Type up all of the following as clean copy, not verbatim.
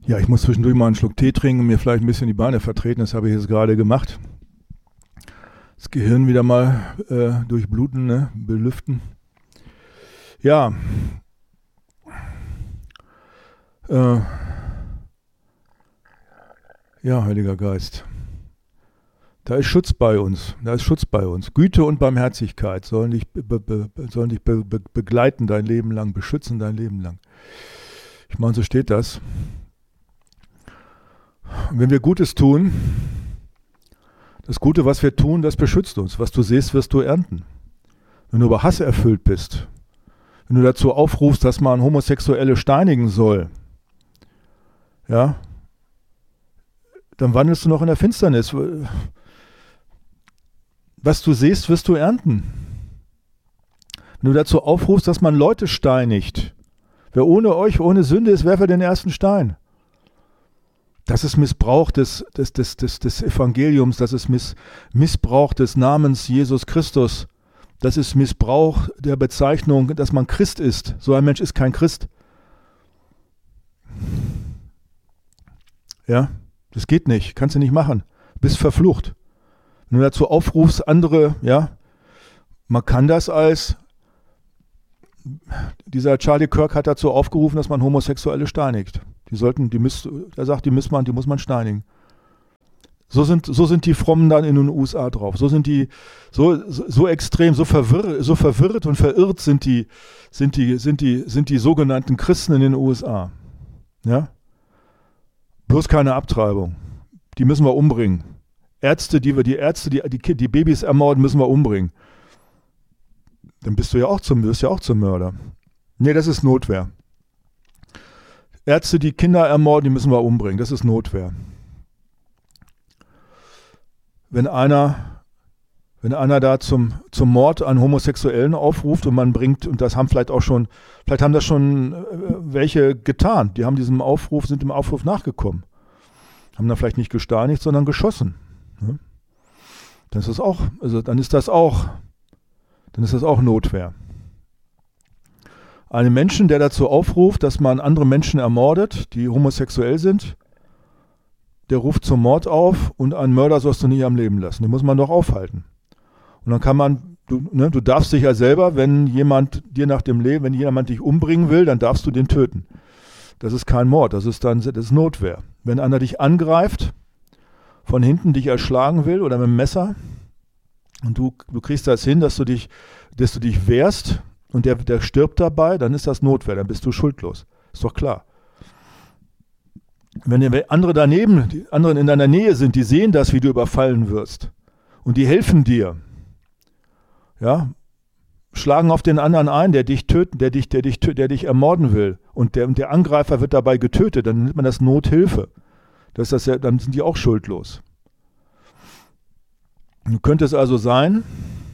Ja, ich muss zwischendurch mal einen Schluck Tee trinken und mir vielleicht ein bisschen die Beine vertreten. Das habe ich jetzt gerade gemacht. Das Gehirn wieder mal durchbluten, ne? Belüften. Ja. Ja, Heiliger Geist. Da ist Schutz bei uns. Da ist Schutz bei uns. Güte und Barmherzigkeit sollen dich begleiten dein Leben lang, beschützen dein Leben lang. Ich meine, so steht das. Und wenn wir Gutes tun, das Gute, was wir tun, das beschützt uns. Was du siehst, wirst du ernten. Wenn du über Hass erfüllt bist, wenn du dazu aufrufst, dass man Homosexuelle steinigen soll, ja, dann wandelst du noch in der Finsternis. Was du siehst, wirst du ernten. Wenn du dazu aufrufst, dass man Leute steinigt, wer ohne euch, ohne Sünde ist, werfe den ersten Stein. Das ist Missbrauch des Evangeliums, das ist Missbrauch des Namens Jesus Christus. Das ist Missbrauch der Bezeichnung, dass man Christ ist. So ein Mensch ist kein Christ. Ja, das geht nicht, kannst du nicht machen. Du bist verflucht. Wenn du dazu aufrufst, andere, ja, man kann das dieser Charlie Kirk hat dazu aufgerufen, dass man Homosexuelle steinigt. Er sagt, die muss man steinigen. So sind die Frommen dann in den USA drauf. So sind die, so extrem, so verwirrt und verirrt sind die sogenannten Christen in den USA. Ja? Bloß keine Abtreibung. Die müssen wir umbringen. Die Babys ermorden, müssen wir umbringen. Dann wirst du ja auch zum Mörder. Nee, das ist Notwehr. Ärzte, die Kinder ermorden, die müssen wir umbringen. Das ist Notwehr. Wenn einer da zum Mord an Homosexuellen aufruft und man bringt, und das haben vielleicht haben das schon welche getan, die haben sind dem Aufruf nachgekommen. Haben dann vielleicht nicht gesteinigt, sondern geschossen. Dann ist das auch Notwehr. Einen Menschen, der dazu aufruft, dass man andere Menschen ermordet, die homosexuell sind, der ruft zum Mord auf und einen Mörder sollst du nicht am Leben lassen. Den muss man doch aufhalten. Und dann kann man, du darfst dich ja selber, wenn jemand dich umbringen will, dann darfst du den töten. Das ist kein Mord, das ist Notwehr. Wenn einer dich angreift, von hinten dich erschlagen will oder mit dem Messer und du kriegst das hin, dass du dich wehrst und der stirbt dabei, dann ist das Notwehr, dann bist du schuldlos. Ist doch klar. Wenn die anderen in deiner Nähe sind, die sehen das, wie du überfallen wirst und die helfen dir, ja, schlagen auf den anderen ein, der dich ermorden will und der Angreifer wird dabei getötet, dann nennt man das Nothilfe. Dann sind die auch schuldlos. Nun könnte es also sein,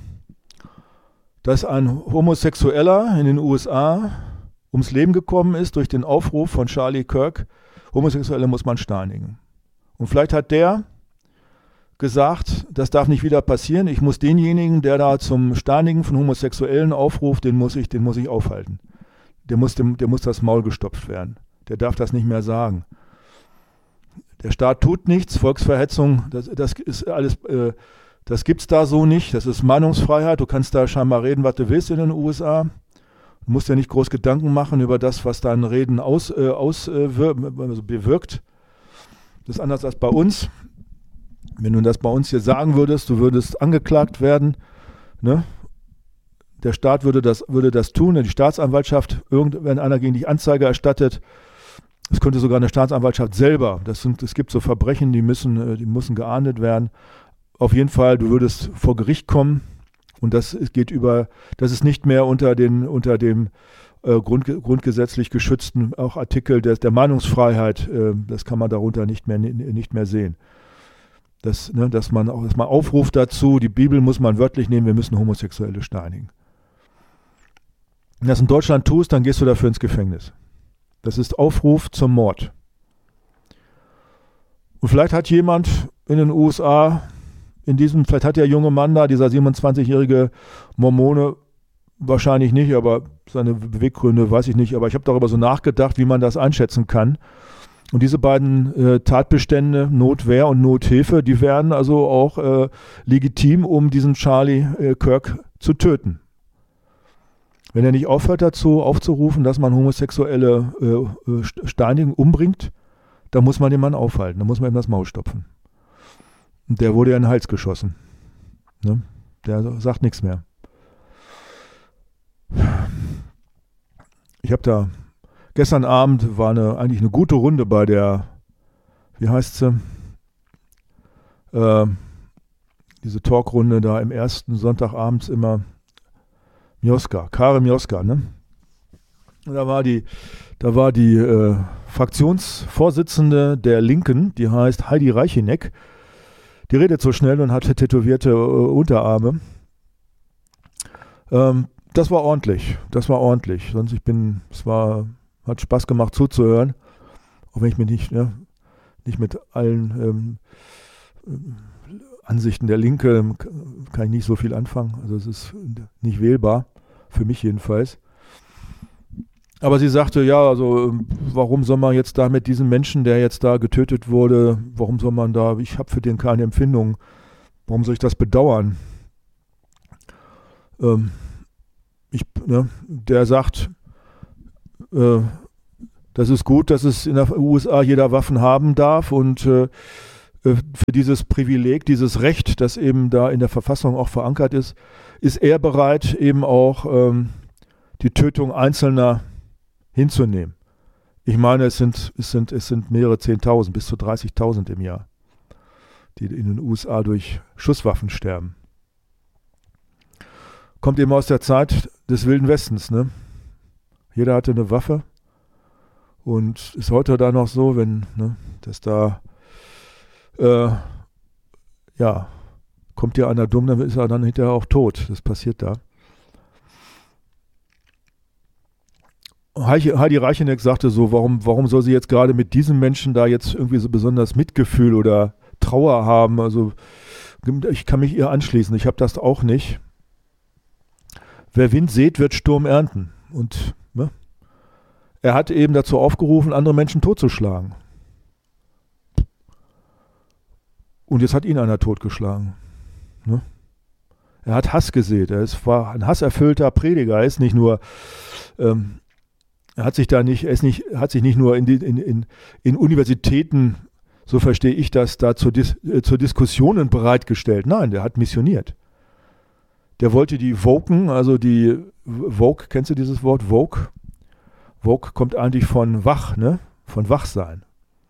dass ein Homosexueller in den USA ums Leben gekommen ist durch den Aufruf von Charlie Kirk, Homosexuelle muss man steinigen. Und vielleicht hat der gesagt, das darf nicht wieder passieren, ich muss denjenigen, der da zum Steinigen von Homosexuellen aufruft, den muss ich aufhalten. Dem muss das Maul gestopft werden. Der darf das nicht mehr sagen. Der Staat tut nichts, Volksverhetzung, das ist alles, das gibt's da so nicht, das ist Meinungsfreiheit, du kannst da scheinbar reden, was du willst in den USA. Du musst ja nicht groß Gedanken machen über das, was dein Reden bewirkt. Das ist anders als bei uns. Wenn du das bei uns hier sagen würdest, du würdest angeklagt werden, ne? Der Staat würde das tun, die Staatsanwaltschaft, wenn einer gegen dich Anzeige erstattet, es könnte sogar eine Staatsanwaltschaft selber, es gibt so Verbrechen, die müssen geahndet werden. Auf jeden Fall, du würdest vor Gericht kommen und das ist nicht mehr unter dem grundgesetzlich geschützten auch Artikel der Meinungsfreiheit, das kann man darunter nicht mehr sehen. Dass man aufruft dazu, die Bibel muss man wörtlich nehmen, wir müssen Homosexuelle steinigen. Wenn du das in Deutschland tust, dann gehst du dafür ins Gefängnis. Das ist Aufruf zum Mord. Und vielleicht hat jemand in den USA, vielleicht hat der junge Mann da, dieser 27-jährige Mormone, wahrscheinlich nicht, aber seine Beweggründe weiß ich nicht, aber ich habe darüber so nachgedacht, wie man das einschätzen kann. Und diese beiden Tatbestände, Notwehr und Nothilfe, die wären also auch legitim, um diesen Charlie Kirk zu töten. Wenn er nicht aufhört dazu aufzurufen, dass man Homosexuelle steinigen, umbringt, dann muss man den Mann aufhalten, dann muss man ihm das Maul stopfen. Und der wurde ja in den Hals geschossen. Ne? Der sagt nichts mehr. Ich habe da, gestern Abend war eigentlich eine gute Runde bei der, wie heißt sie? Diese Talkrunde da im ersten Sonntagabends immer, Karin Mioska, ne? Und da war die Fraktionsvorsitzende der Linken, die heißt Heidi Reicheneck. Die redet so schnell und hat tätowierte Unterarme. Das war ordentlich. Sonst hat Spaß gemacht zuzuhören, auch wenn ich mich nicht mit allen Ansichten der Linke kann ich nicht so viel anfangen. Also es ist nicht wählbar, für mich jedenfalls. Aber sie sagte, ja, also warum soll man jetzt da mit diesem Menschen, der jetzt da getötet wurde, warum soll man da, ich habe für den keine Empfindung, warum soll ich das bedauern? Der sagt, das ist gut, dass es in den USA jeder Waffen haben darf und für dieses Privileg, dieses Recht, das eben da in der Verfassung auch verankert ist, ist er bereit, eben auch die Tötung Einzelner hinzunehmen. Ich meine, es sind mehrere 10.000, bis zu 30.000 im Jahr, die in den USA durch Schusswaffen sterben. Kommt eben aus der Zeit des Wilden Westens, ne? Jeder hatte eine Waffe und ist heute da noch so, dass da kommt dir einer dumm, dann ist er dann hinterher auch tot. Das passiert da. Heidi Reicheneck sagte so, warum soll sie jetzt gerade mit diesem Menschen da jetzt irgendwie so besonders Mitgefühl oder Trauer haben? Also ich kann mich ihr anschließen, ich habe das auch nicht. Wer Wind sät, wird Sturm ernten. Und er hat eben dazu aufgerufen, andere Menschen totzuschlagen. Und jetzt hat ihn einer totgeschlagen. Ne? Er hat Hass gesät. War ein hasserfüllter Prediger. Er ist nicht nur, hat sich nicht nur in Universitäten, so verstehe ich das, da zur Diskussionen bereitgestellt. Nein, der hat missioniert. Der wollte die Woken, also die Woke, kennst du dieses Wort? Woke? Woke kommt eigentlich von wach, ne? Von Wachsein.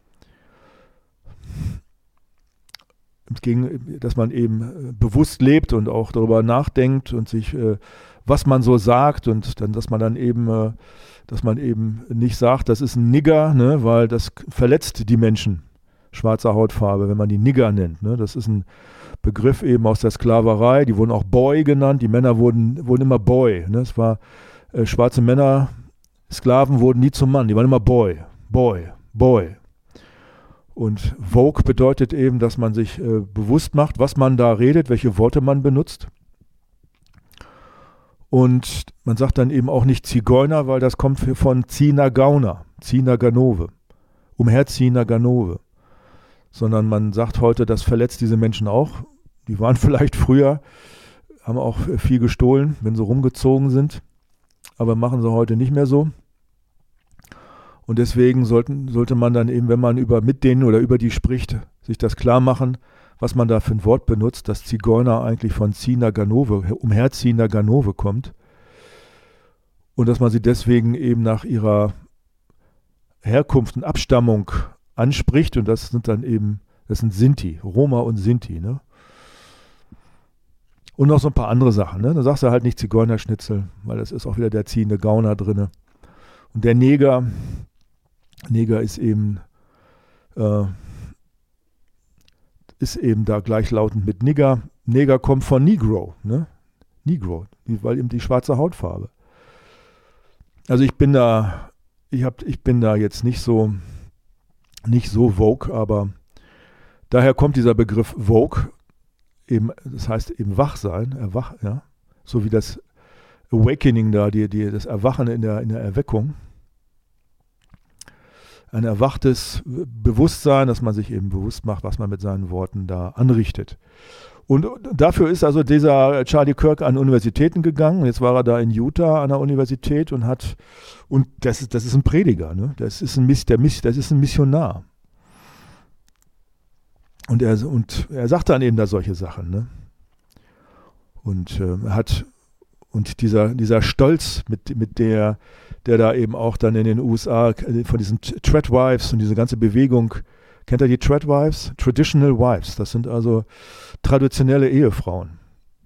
Dass man eben bewusst lebt und auch darüber nachdenkt und sich, was man so sagt und dann, dass man eben nicht sagt, das ist ein Nigger, ne, weil das verletzt die Menschen, schwarzer Hautfarbe, wenn man die Nigger nennt. Ne, das ist ein Begriff eben aus der Sklaverei, die wurden auch Boy genannt, die Männer wurden immer Boy. Ne, es war, schwarze Männer, Sklaven wurden nie zum Mann, die waren immer Boy, Boy, Boy. Und Vogue bedeutet eben, dass man sich bewusst macht, was man da redet, welche Worte man benutzt. Und man sagt dann eben auch nicht Zigeuner, weil das kommt von Zina Gauner, Zina Ganove, Umherziener Ganove. Sondern man sagt heute, das verletzt diese Menschen auch. Die waren vielleicht früher, haben auch viel gestohlen, wenn sie rumgezogen sind. Aber machen sie heute nicht mehr so. Und deswegen sollte man dann eben, wenn man mit denen oder über die spricht, sich das klar machen, was man da für ein Wort benutzt, dass Zigeuner eigentlich von Zina Ganove, Umherziener Ganove kommt. Und dass man sie deswegen eben nach ihrer Herkunft und Abstammung anspricht. Und das sind Sinti, Roma und Sinti. Ne? Und noch so ein paar andere Sachen. Ne? Da sagst du halt nicht Zigeunerschnitzel, weil das ist auch wieder der ziehende Gauner drin. Und der Neger ist eben da gleichlautend mit Nigger. Neger kommt von Negro, ne? Negro, weil eben die schwarze Hautfarbe. Also ich bin da jetzt nicht so Vogue, aber daher kommt dieser Begriff Vogue, eben, das heißt eben Wachsein, ja, so wie das Awakening da, das Erwachen in der Erweckung. ein erwachtes Bewusstsein, dass man sich eben bewusst macht, was man mit seinen Worten da anrichtet. Und dafür ist also dieser Charlie Kirk an Universitäten gegangen. Jetzt war er da in Utah an der Universität und das ist ein Prediger, ne? Das ist ein Missionar. Und er sagt dann eben da solche Sachen, ne? Und dieser Stolz, mit der da eben auch dann in den USA von diesen Tradwives und diese ganze Bewegung, kennt ihr die Tradwives? Traditional Wives, das sind also traditionelle Ehefrauen.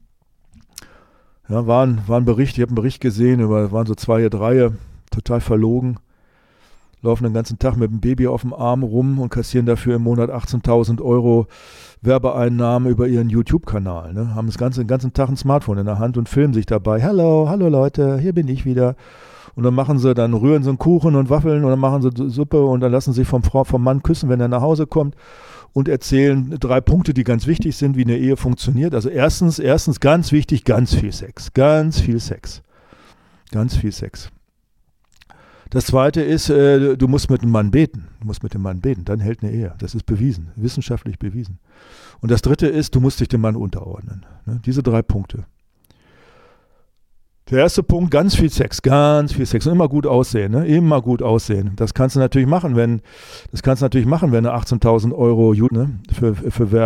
Ja, war ein Bericht, ich habe einen Bericht gesehen, waren so 2, 3, total verlogen, laufen den ganzen Tag mit dem Baby auf dem Arm rum und kassieren dafür im Monat 18.000 € Werbeeinnahmen über ihren YouTube-Kanal. Ne? Haben den ganzen Tag ein Smartphone in der Hand und filmen sich dabei. Hallo Leute, hier bin ich wieder. Und dann rühren sie einen Kuchen und Waffeln und dann machen sie Suppe und dann lassen sie sich vom Mann küssen, wenn er nach Hause kommt und erzählen 3 Punkte, die ganz wichtig sind, wie eine Ehe funktioniert. Also erstens ganz wichtig, ganz viel Sex. Ganz viel Sex. Ganz viel Sex. Das zweite ist, du musst mit dem Mann beten. Dann hält eine Ehe. Das ist bewiesen, wissenschaftlich bewiesen. Und das dritte ist, du musst dich dem Mann unterordnen. Ne? Diese 3 Punkte. Der erste Punkt, ganz viel Sex und immer gut aussehen, ne? Immer gut aussehen. Das kannst du natürlich machen, wenn du 18.000 € ne, für